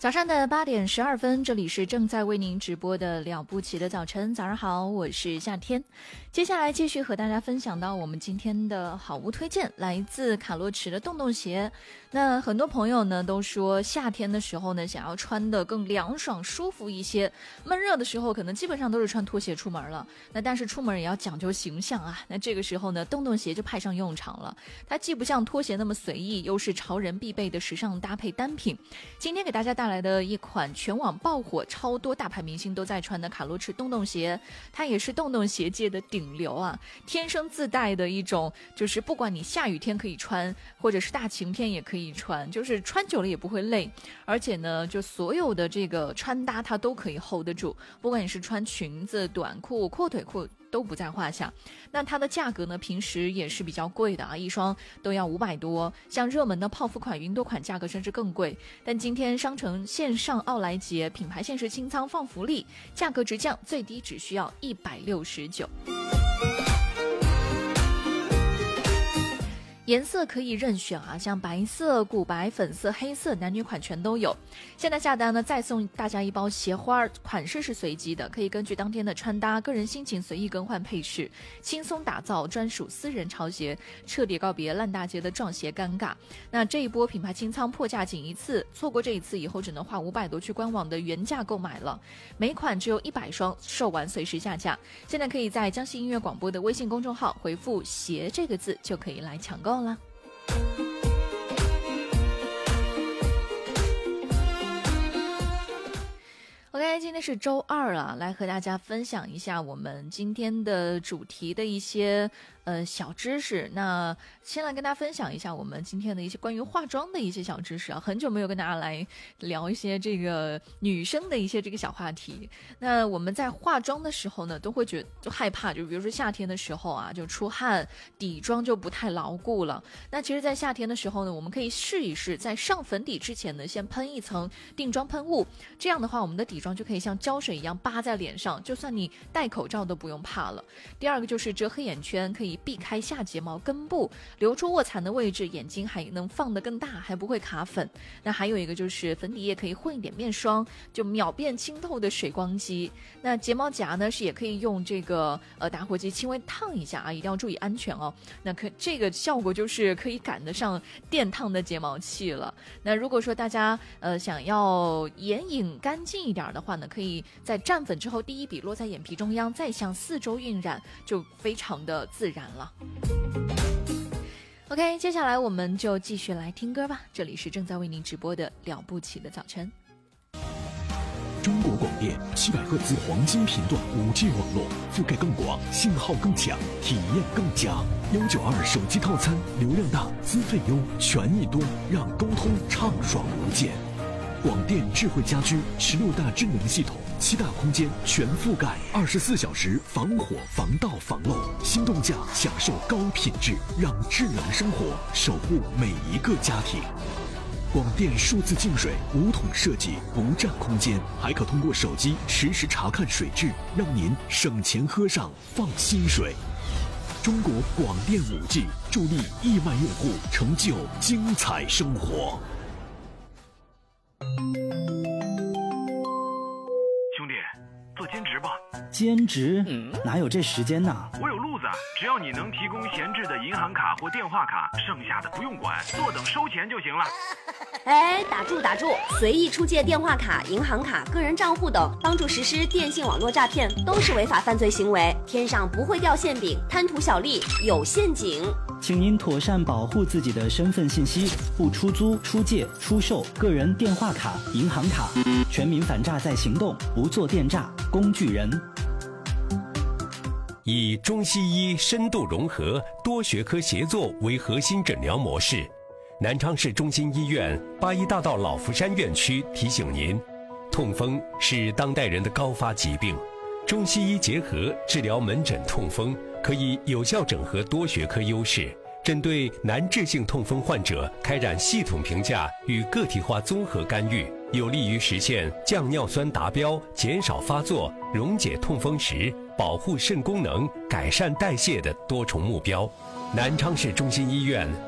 早上的8点12分，这里是正在为您直播的了不起的早晨。早上好，我是夏天。接下来继续和大家分享到我们今天的好物推荐，来自卡洛驰的洞洞鞋。那很多朋友呢都说夏天的时候呢想要穿的更凉爽舒服一些，闷热的时候可能基本上都是穿拖鞋出门了。那但是出门也要讲究形象啊，那这个时候呢洞洞鞋就派上用场了。它既不像拖鞋那么随意，又是潮人必备的时尚搭配单品。今天给大家带来的一款全网爆火，超多大牌明星都在穿的卡洛驰洞洞鞋，它也是洞洞鞋界的顶流啊！天生自带的一种，就是不管你下雨天可以穿，或者是大晴天也可以穿，就是穿久了也不会累。而且呢，就所有的这个穿搭它都可以 hold 得住，不管你是穿裙子、短裤、阔腿裤都不在话下。那它的价格呢，平时也是比较贵的啊，一双都要500多，像热门的泡芙款、云朵款价格甚至更贵。但今天商城线上奥莱节品牌限时清仓放福利，价格直降，最低只需要169。颜色可以任选啊，像白色、古白、粉色、黑色，男女款全都有。现在下单呢，再送大家一包鞋花，款式是随机的，可以根据当天的穿搭、个人心情随意更换配饰，轻松打造专属私人潮鞋，彻底告别烂大街的撞鞋尴尬。那这一波品牌清仓破价仅一次，错过这一次以后只能花500多去官网的原价购买了，每款只有100双，售完随时下架。现在可以在江西音乐广播的微信公众号回复鞋这个字就可以来抢购了。OK， 今天是周二啊，来和大家分享一下我们今天的主题的一些小知识。那先来跟大家分享一下我们今天的一些关于化妆的一些小知识啊，很久没有跟大家来聊一些这个女生的一些这个小话题。那我们在化妆的时候呢，都会就害怕，就比如说夏天的时候啊，就出汗，底妆就不太牢固了。那其实在夏天的时候呢，我们可以试一试，在上粉底之前呢，先喷一层定妆喷雾，这样的话我们的底妆就可以像胶水一样扒在脸上，就算你戴口罩都不用怕了。第二个就是遮黑眼圈，可以避开下睫毛根部留出卧蚕的位置，眼睛还能放得更大，还不会卡粉。那还有一个就是粉底液可以混一点面霜，就秒变清透的水光肌。那睫毛夹呢是也可以用这个打火机轻微烫一下啊，一定要注意安全哦。那这个效果就是可以赶得上电烫的睫毛器了。那如果说大家想要眼影干净一点的话呢，可以在蘸粉之后第一笔落在眼皮中央，再向4周晕染，就非常的自然了。OK， 接下来我们就继续来听歌吧。这里是正在为您直播的了不起的早晨。 中国广电700赫兹黄金频段5G 网络，覆盖更广，信号更强，体验更佳。192手机套餐，流量大，资费优，权益多，让沟通畅爽无间。广电智慧家居16大智能系统，7大空间全覆盖，24小时防火防盗防漏，心动价享受高品质，让智能生活守护每一个家庭。广电数字净水5桶设计，不占空间，还可通过手机实时查看水质，让您省钱喝上放心水。中国广电5G助力亿万用户成就精彩生活。 兄弟，做兼职吧。 兼职？哪有这时间呢？ 我有路子，只要你能提供闲置的银行卡或电话卡，剩下的不用管，坐等收钱就行了。 哎，打住！随意出借电话卡、银行卡、个人账户等，帮助实施电信网络诈骗，都是违法犯罪行为。天上不会掉馅饼，贪图小利有陷阱。 请您妥善保护自己的身份信息，不出租、出借、出售个人电话卡、银行卡。全民反诈在行动，不做电诈工具人。 以中西医深度融合、多学科协作为核心诊疗模式，南昌市中心医院81大道老福山院区提醒您，痛风是当代人的高发疾病，中西医结合治疗门诊痛风，可以有效整合多学科优势，针对难治性痛风患者开展系统评价与个体化综合干预，有利于实现降尿酸达标、减少发作、溶解痛风石、保护肾功能、改善代谢的多重目标。南昌市中心医院